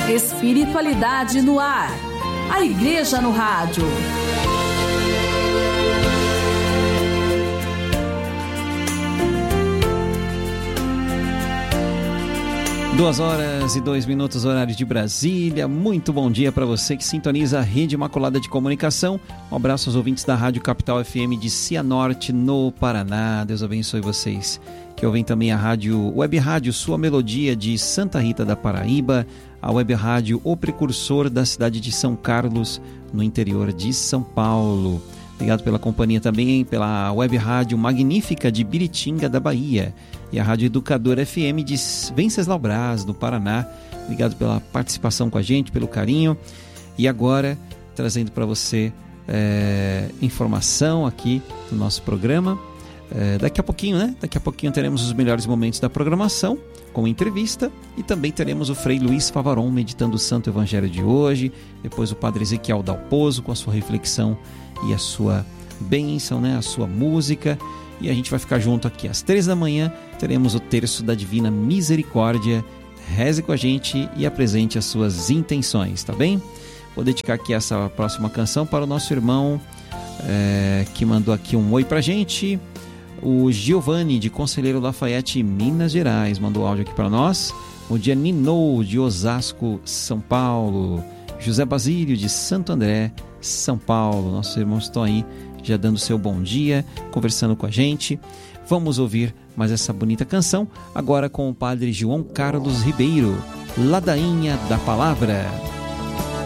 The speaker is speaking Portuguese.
Espiritualidade no ar. A Igreja no Rádio. 2h02, horário de Brasília. Muito bom dia para você que sintoniza a Rede Imaculada de Comunicação. Um abraço aos ouvintes da Rádio Capital FM de Cianorte, no Paraná. Deus abençoe vocês que ouvem também a Web Rádio Sua Melodia de Santa Rita da Paraíba, a Web Rádio O Precursor da cidade de São Carlos, no interior de São Paulo. Obrigado pela companhia também pela Web Rádio Magnífica de Biritinga da Bahia e a Rádio Educador FM de Venceslau Braz, no Paraná. Obrigado pela participação com a gente, pelo carinho. E agora, trazendo para você informação aqui no nosso programa. Daqui a pouquinho teremos os melhores momentos da programação, com entrevista, e também teremos o Frei Luiz Favaron meditando o Santo Evangelho de hoje, depois o Padre Ezequiel Dalpozo com a sua reflexão e a sua bênção, a sua música, e a gente vai ficar junto aqui às 3 da manhã, teremos o Terço da Divina Misericórdia. Reze com a gente e apresente as suas intenções, tá bem? Vou dedicar aqui essa próxima canção para o nosso irmão que mandou aqui um oi pra gente, o Giovanni de Conselheiro Lafayette, Minas Gerais, mandou áudio aqui para nós. O dia Ninou de Osasco, São Paulo, José Basílio de Santo André, São Paulo. Nossos irmãos estão aí já dando seu bom dia, conversando com a gente. Vamos ouvir mais essa bonita canção agora com o Padre João Carlos Ribeiro, Ladainha da Palavra.